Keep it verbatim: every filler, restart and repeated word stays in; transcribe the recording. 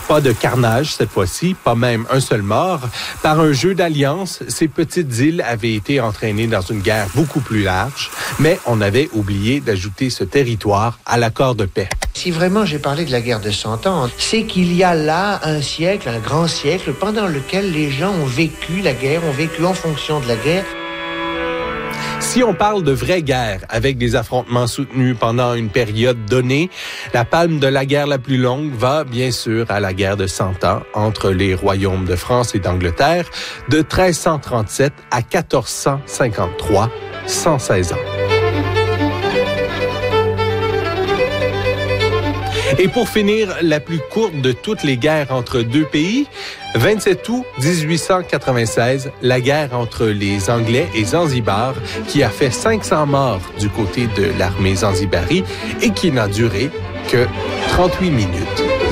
Pas de carnage cette fois-ci, pas même un seul mort. Par un jeu d'alliance, ces petites îles avaient été entraînées dans une guerre beaucoup plus large, mais on avait oublié d'ajouter ce territoire à l'accord de paix. Si vraiment j'ai parlé de la guerre de Cent Ans, c'est qu'il y a là un siècle, un grand siècle, pendant lequel les gens ont vécu la guerre, ont vécu en fonction de la guerre. Si on parle de vraie guerre, avec des affrontements soutenus pendant une période donnée, la palme de la guerre la plus longue va, bien sûr, à la guerre de Cent Ans entre les royaumes de France et d'Angleterre, de treize cent trente-sept à quatorze cent cinquante-trois, cent seize ans. Et pour finir, la plus courte de toutes les guerres entre deux pays, vingt-sept août dix-huit cent quatre-vingt-seize, la guerre entre les Anglais et Zanzibar, qui a fait cinq cents morts du côté de l'armée zanzibari et qui n'a duré que trente-huit minutes.